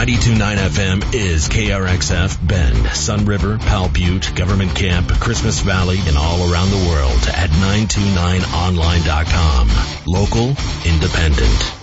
92.9 FM is KRXF Bend, Sun River, Powell Butte, Government Camp, Christmas Valley, and all around the world at 929online.com. Local, independent.